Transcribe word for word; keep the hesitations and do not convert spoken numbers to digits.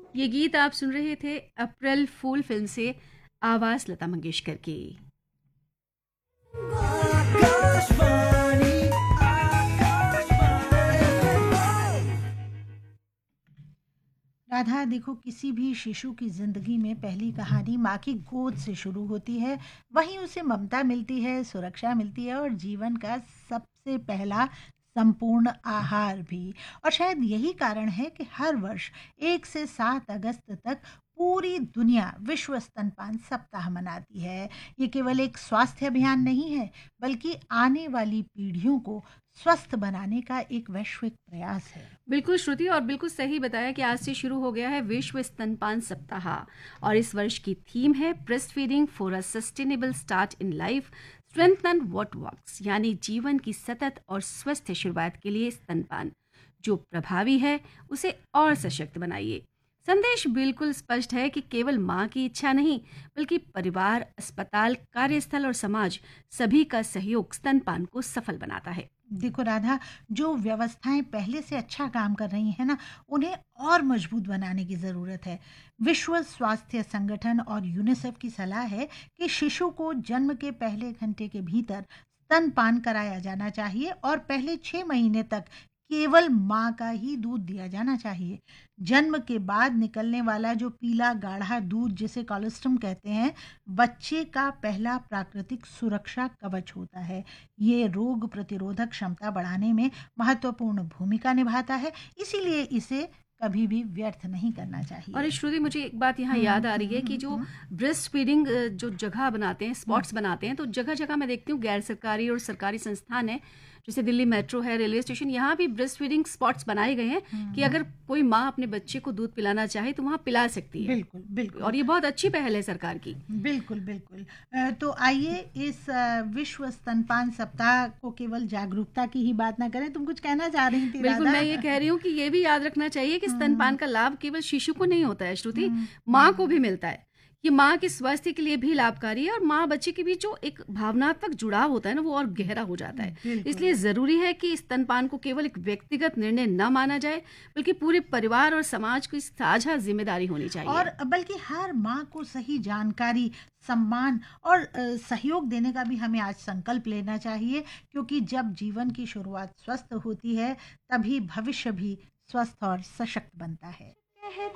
ये गीत आप सुन रहे थे अप्रैल फूल फिल्म से, आवाज लता मंगेशकर की। आकाशवाणी राधा, देखो, किसी भी शिशु की जिंदगी में पहली कहानी माँ की गोद से शुरू होती है। वहीं उसे ममता मिलती है, सुरक्षा मिलती है और जीवन का सबसे पहला संपूर्ण आहार भी। और शायद यही कारण है कि हर वर्ष एक से सात अगस्त तक पूरी दुनिया विश्व स्तनपान सप्ताह मनाती है। ये केवल एक स्वास्थ्य अभियान नहीं है, बल्कि आने वाली पीढ़ियों को स्वस्थ बनाने का एक वैश्विक प्रयास है। बिल्कुल श्रुति, और बिल्कुल सही बताया कि आज से शुरू हो गया है विश्व स्तनपान सप्ताह। और इस वर्ष की थीम है breast feeding for a sustainable start in life, strengthen what works, यानी जीवन की सतत और स्वस्थ शुरुआत के लिए स्तनपान जो प्रभावी है उसे और सशक्त बनाइए। संदेश बिल्कुल स्पष्ट है कि केवल माँ की इच्छा नहीं, बल्कि परिवार, अस्पताल, कार्यस्थल और समाज सभी का सहयोग स्तनपान को सफल बनाता है। देखो राधा, जो व्यवस्थाएं पहले से अच्छा काम कर रही हैं ना, उन्हें और मजबूत बनाने की ज़रूरत है। विश्व स्वास्थ्य संगठन और यूनिसेफ की सलाह है कि शिशु को जन्म के पहले घंटे के भीतर स्तनपान कराया जाना चाहिए और पहले छः महीने तक केवल माँ का ही दूध दिया जाना चाहिए। जन्म के बाद निकलने वाला जो पीला गाढ़ा दूध, जिसे कोलोस्ट्रम कहते हैं, बच्चे का पहला प्राकृतिक सुरक्षा कवच होता है। ये रोग प्रतिरोधक क्षमता बढ़ाने में महत्वपूर्ण भूमिका निभाता है, इसीलिए इसे कभी भी व्यर्थ नहीं करना और चाहिए। श्रुति, मुझे एक बात यहाँ हम्म याद आ रही हम्म है कि हम्म जो हम्म ब्रेस्ट फीडिंग जो जगह बनाते हैं, हम्म स्पॉट्स बनाते हैं, तो जगह जगह मैं देखती हूँ गैर सरकारी और सरकारी संस्थान है, जैसे दिल्ली मेट्रो है, रेलवे स्टेशन, यहाँ भी ब्रेस्ट फीडिंग स्पॉट्स बनाए गए हैं कि हम्म, अगर कोई माँ अपने बच्चे को दूध पिलाना चाहे तो वहाँ पिला सकती है। बिल्कुल बिल्कुल। और ये बहुत अच्छी पहल है सरकार की। बिल्कुल बिल्कुल। अ, तो आइए इस अ, विश्व स्तनपान सप्ताह को केवल जागरूकता की ही बात ना करें। तुम कुछ कहना चाह रही थी बिल्कुल, राधा? मैं ये कह रही हूँ कि ये भी याद रखना चाहिए कि हम्म स्तनपान का लाभ केवल शिशु को नहीं होता है श्रुति, हम्म माँ को हम्म भी मिलता है। ये माँ के स्वास्थ्य के लिए भी लाभकारी है और माँ बच्चे के बीच जो एक भावनात्मक जुड़ाव होता है ना, वो और गहरा हो जाता है। बिल्कुल इसलिए जरूरी है कि स्तनपान को केवल एक व्यक्तिगत निर्णय न माना जाए, बल्कि पूरे परिवार और समाज की साझा जिम्मेदारी होनी चाहिए। और बल्कि हर माँ को सही जानकारी, सम्मान और अ, सहयोग देने का भी हमें आज संकल्प लेना चाहिए, क्योंकि जब जीवन की शुरुआत स्वस्थ होती है, तभी भविष्य भी स्वस्थ और सशक्त बनता है।